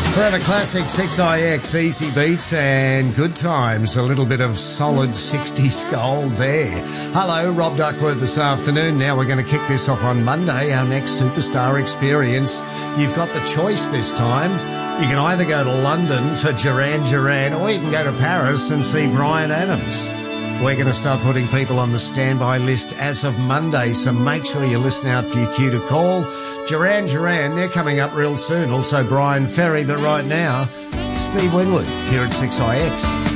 Forever Classic 6IX, Easy Beats and Good Times. A little bit of solid 60s gold there. Hello, Rob Duckworth this afternoon. Now we're going to kick this off on Monday, our next superstar experience. You've got the choice this time. You can either go to London for Duran Duran or you can go to Paris and see Bryan Adams. We're going to start putting people on the standby list as of Monday, so make sure you listen out for your cue to call. Duran Duran, they're coming up real soon. Also Brian Ferry, but right now, Steve Winwood here at 6IX.